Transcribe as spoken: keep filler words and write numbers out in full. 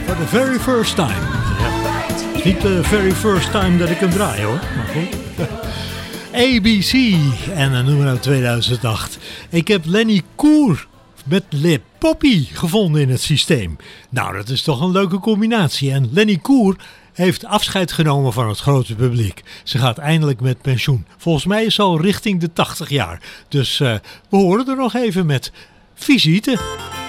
For the very first time. Ja. Niet de very first time dat ik hem draai hoor, maar goed. A B C en een nummer uit tweeduizend acht. Ik heb Lenny Koer met Le Poppy gevonden in het systeem. Nou, dat is toch een leuke combinatie. En Lenny Koer heeft afscheid genomen van het grote publiek. Ze gaat eindelijk met pensioen. Volgens mij is ze al richting de tachtig jaar. Dus uh, we horen er nog even met Visite.